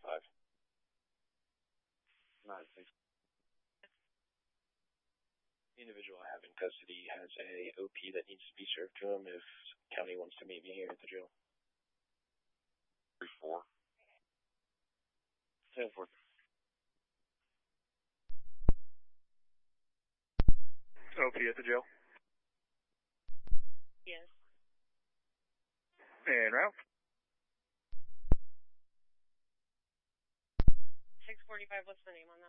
5. 9-6. The individual I have in custody has a OP that needs to be served to him if county wants to meet me here at the jail. 3-4. 10-4. OP at the jail? Yes. And route? 645, what's the name on that?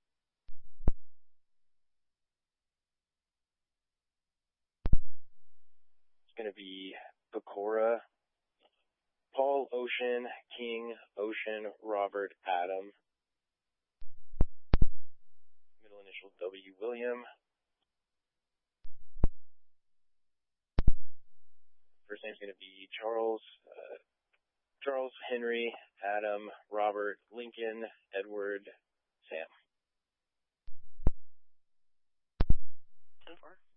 It's going to be Pecora, Paul, Ocean, King, Ocean, Robert, Adam. Middle initial W, William. First name's going to be Charles, Charles, Henry, Adam, Robert, Lincoln, Edward, Sam. 10-4.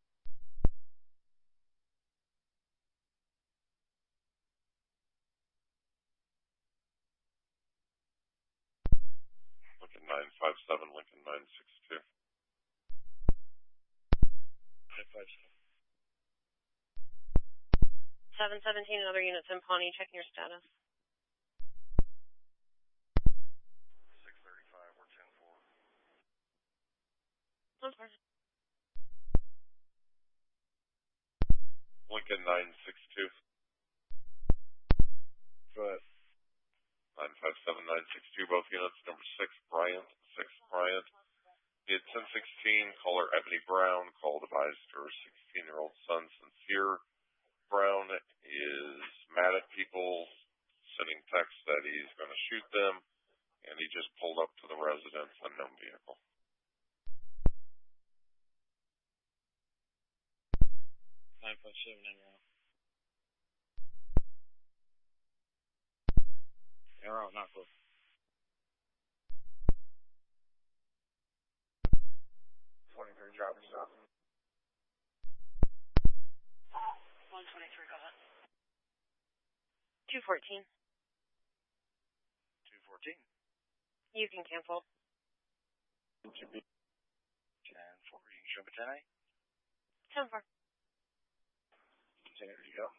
Lincoln 957, Lincoln 962. 957. 717, another unit's in Pawnee, checking your status. 635, we're 10-4. 10-4. Lincoln 962. Go ahead. 957, 962, both units. Number 6, Bryant. 6, Bryant. It's 1016, caller Ebony Brown, called advised her 16-year-old son, Sincere Brown, is mad at people, sending texts that he's going to shoot them, and he just pulled up to the residence, unknown vehicle. 957 en route. En route, not close. 23, driving stop. 123, go ahead. 214. 214. You can cancel. It should be 10-4. You can show me 10-8. 10-4. There you go.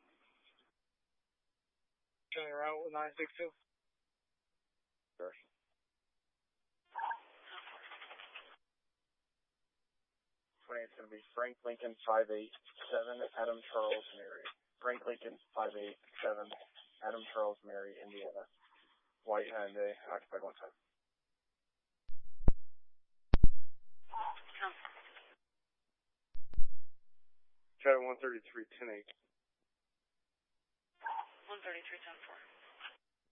Turning around with 962. Sure. 28's going to be Frank Lincoln 587, Adam Charles Mary. Frank Lincoln 587, Adam Charles Mary, Indiana. White Hyundai, occupied 1 time. Shadow 133, 10-8. 133, 10-4.